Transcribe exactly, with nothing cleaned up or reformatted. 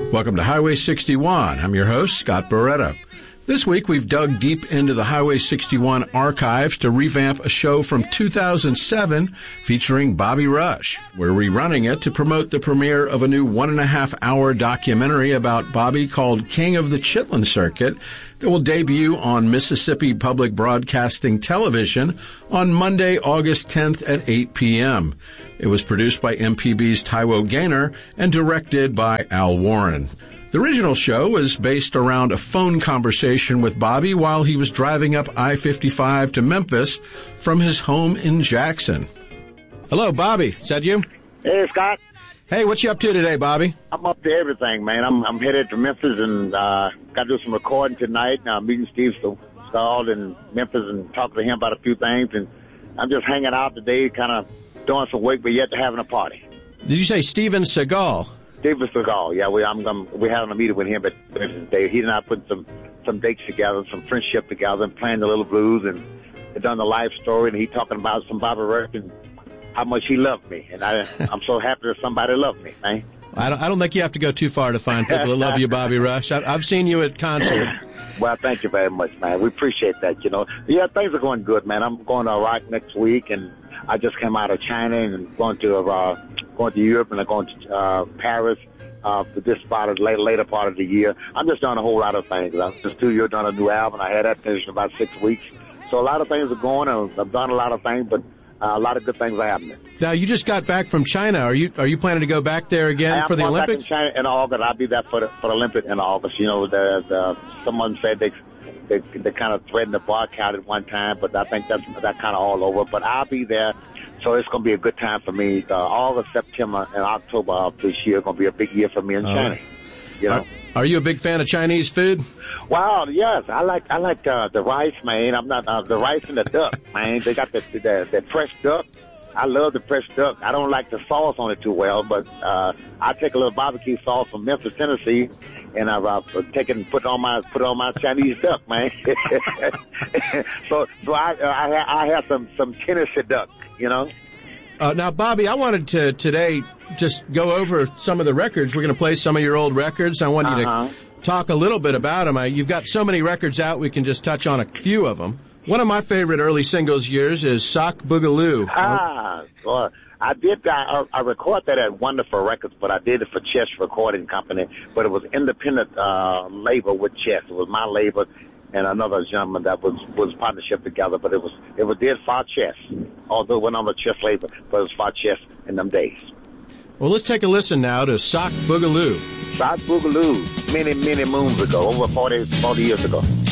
Welcome to Highway sixty-one. I'm your host, Scott Barretta. This week, we've dug deep into the Highway sixty-one archives to revamp a show from two thousand seven featuring Bobby Rush. We're rerunning it to promote the premiere of a new one and a half hour documentary about Bobby called King of the Chitlin Circuit that will debut on Mississippi Public Broadcasting Television on Monday, August tenth at eight p.m. It was produced by M P B's Taiwo Gaynor and directed by Al Warren. The original show was based around a phone conversation with Bobby while he was driving up I fifty-five to Memphis from his home in Jackson. Hello, Bobby. Is that you? Hey, Scott. Hey, what you up to today, Bobby? I'm up to everything, man. I'm I'm headed to Memphis and uh, got to do some recording tonight. Now, I'm meeting Steve Seagal in Memphis and talking to him about a few things. And I'm just hanging out today, kind of doing some work, but yet having a party. Did you say Steven Seagal? Steven Seagal, yeah. We, I'm, I'm, we're having a meeting with him, but he and I put some, some dates together, some friendship together, and playing the little blues, and done the life story, and he talking about some Bobby Rush and how much he loved me. And I, I'm so happy that somebody loved me, man. I don't, I don't think you have to go too far to find people that love you, Bobby Rush. I, I've seen you at concert. Well, thank you very much, man. We appreciate that, you know. Yeah, things are going good, man. I'm going to Iraq next week, and I just came out of China and going to uh, going to Europe, and I'm going to uh, Paris uh, for this part of later, later part of the year. I'm just doing a whole lot of things. I'm just studio done a new album. I had that finished in about six weeks. So a lot of things are going on. I've done a lot of things, but uh, a lot of good things are happening. Now, you just got back from China. Are you are you planning to go back there again for the Olympics? I'm back in China in August. I'll be there for the, for the Olympics in August. You know, the, the, someone said they they, they kind of threatened to boycott at one time, but I think that's that kind of all over. But I'll be there. So it's going to be a good time for me. Uh, August, September, and October of this year are going to be a big year for me in China. Right. You know? Are, are you a big fan of Chinese food? Wow, yes. I like I like uh, the rice, man. I'm not uh, the rice and the duck, man. They got the the, the fresh duck. I love the fresh duck. I don't like the sauce on it too well, but uh, I take a little barbecue sauce from Memphis, Tennessee, and I've uh, taken put on my put on my Chinese duck, man. so so I I, I have some some Tennessee duck. You know. Uh, now, Bobby, I wanted to today just go over some of the records. We're going to play some of your old records. I want you uh-huh. to talk a little bit about them. I, you've got so many records out, we can just touch on a few of them. One of my favorite early singles of yours is Sock Boogaloo. Ah, well, I did. I, I recorded that at Wonderful Records, but I did it for Chess Recording Company. But it was independent uh, label with Chess. It was my label and another gentleman that was was partnership together, but it was it was did for Chess, although it went on the Chess label, but it was for Chess in them days. Well, let's take a listen now to Sock Boogaloo. Sock Boogaloo, many many moons ago, over forty, forty years ago.